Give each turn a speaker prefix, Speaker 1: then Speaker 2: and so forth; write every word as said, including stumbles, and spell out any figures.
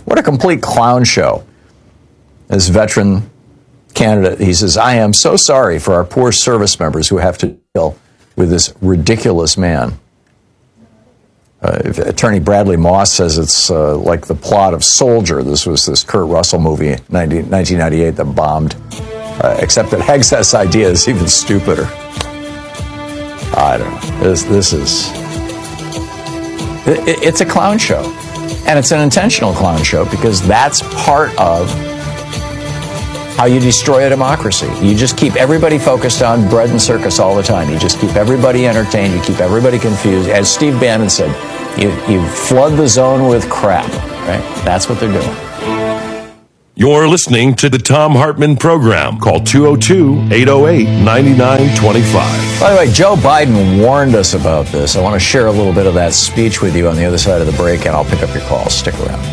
Speaker 1: What a complete clown show. This veteran candidate, he says, I am so sorry for our poor service members who have to deal with this ridiculous man. Uh, Attorney Bradley Moss says it's uh, like the plot of Soldier. This was this Kurt Russell movie, nineteen ninety-eight, that bombed. Uh, except that Hegseth's idea is even stupider. I don't know. This, this is... It, it's a clown show. And it's an intentional clown show because that's part of how you destroy a democracy. You just keep everybody focused on bread and circus all the time. You just keep everybody entertained. You keep everybody confused. As Steve Bannon said, you, you flood the zone with crap, right? That's what they're doing.
Speaker 2: You're listening to the Thom Hartmann Program. Call two oh two, eight oh eight, nine nine two five.
Speaker 1: By the way, Joe Biden warned us about this. I want to share a little bit of that speech with you on the other side of the break, and I'll pick up your calls. Stick around.